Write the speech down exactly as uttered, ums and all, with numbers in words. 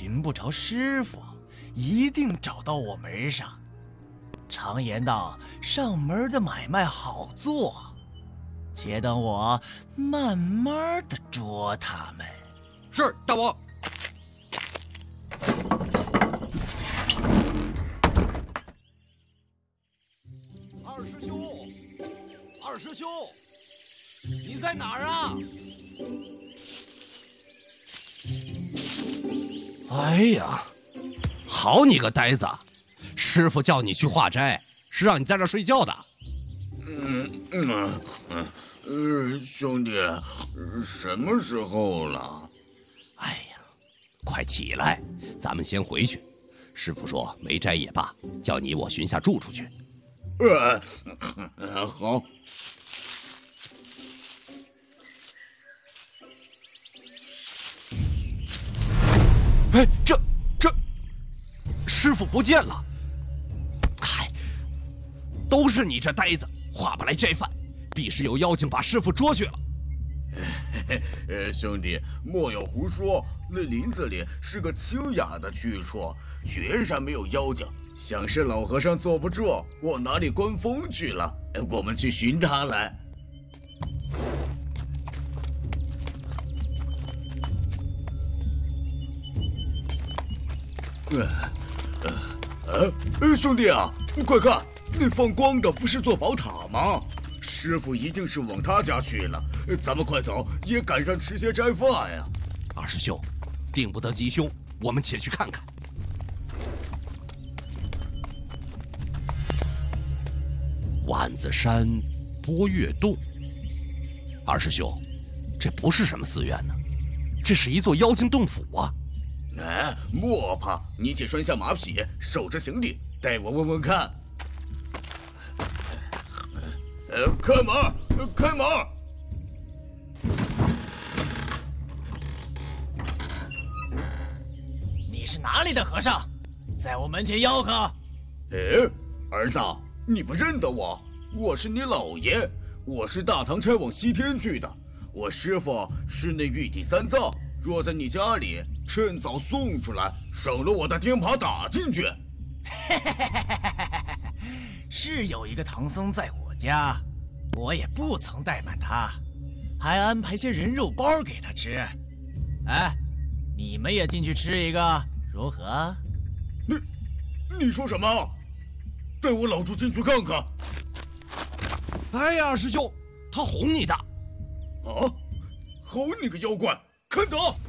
寻不着师傅，一定找到我门上。常言道，上门的买卖好做，且等我慢慢的捉他们。 是，大王。 二师兄，二师兄，你在哪儿啊？ 哎呀，好你个呆子！师傅叫你去化斋，是让你在这睡觉的。 嗯嗯嗯，呃，兄弟，什么时候了？ 哎呀，快起来，咱们先回去。师傅说没斋也罢，叫你我寻下住处去。 呃，好。 哎，这这，师傅不见了。嗨，都是你这呆子，化不来斋饭，必是有妖精把师傅捉去了。 呃，兄弟，莫有胡说，那林子里是个清雅的去处，决然没有妖精。想是老和尚坐不住，往哪里观风去了？我们去寻他来。呃呃呃，兄弟啊，快看，那放光的不是座宝塔吗？师傅一定是往他家去了，咱们快走，也赶上吃些斋饭呀。 二师兄，定不得吉凶，我们且去看看。万子山波月洞。二师兄，这不是什么寺院呢，这是一座妖精洞府啊！ 哎，莫怕，你且拴下马匹，守着行李，带我问问看。呃，开门，开门！ 你是哪里的和尚，在我门前吆喝？ 哎，儿子，你不认得我？我是你老爷，我是大唐差往西天去的。我师傅是那玉帝三藏，若在你家里，趁早送出来，省了我的钉耙打进去。 是有一个唐僧在我家，我也不曾怠慢他，还安排些人肉包给他吃。哎，你们也进去吃一个，如何？ 你，你说什么？带我老猪进去看看。 哎呀，二师兄，他哄你的。 啊！好你个妖怪，看打！